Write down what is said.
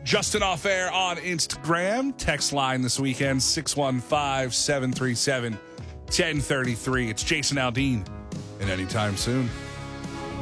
Justin Off Air on Instagram. Text line this weekend, 615-737-1033. It's Jason Aldean. And anytime soon.